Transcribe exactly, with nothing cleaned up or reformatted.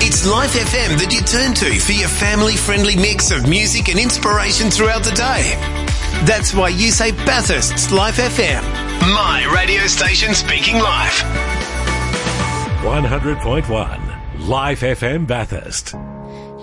It's Life F M that you turn to for your family-friendly mix of music and inspiration throughout the day. That's why you say Bathurst's Life F M. My radio station speaking life. one hundred point one Life F M Bathurst.